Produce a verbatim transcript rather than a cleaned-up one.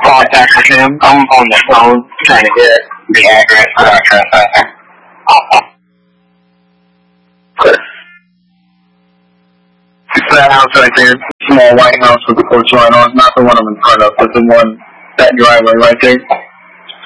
contact with him. I'm on the phone trying to get the address for our trespasser. It's that house right there, small white house with the porch light on, not the one I'm in front of, but the one, that driveway right there.